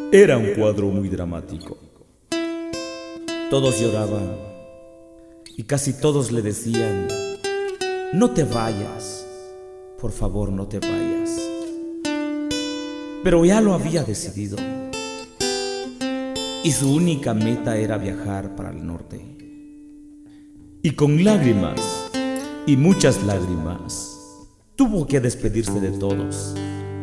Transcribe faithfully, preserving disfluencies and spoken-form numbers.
Era un cuadro muy dramático. Todos lloraban y casi todos le decían: no te vayas, por favor, no te vayas. Pero ya lo había decidido y su única meta era viajar para el norte. Y con lágrimas y muchas lágrimas tuvo que despedirse de todos.